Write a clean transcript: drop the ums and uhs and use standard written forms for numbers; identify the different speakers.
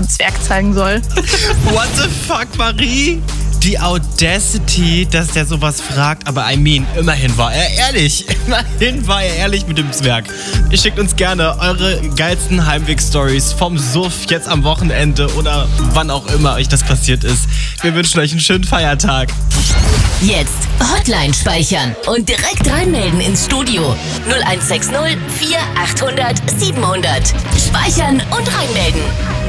Speaker 1: Zwerg zeigen soll.
Speaker 2: What the fuck, Marie? Die Audacity, dass der sowas fragt, aber immerhin war er ehrlich. Immerhin war er ehrlich mit dem Zwerg. Ihr schickt uns gerne eure geilsten Heimweg-Stories vom Suff jetzt am Wochenende oder wann auch immer euch das passiert ist. Wir wünschen euch einen schönen Feiertag.
Speaker 3: Jetzt Hotline speichern und direkt reinmelden ins Studio. 0160 4800 700. Speichern und reinmelden.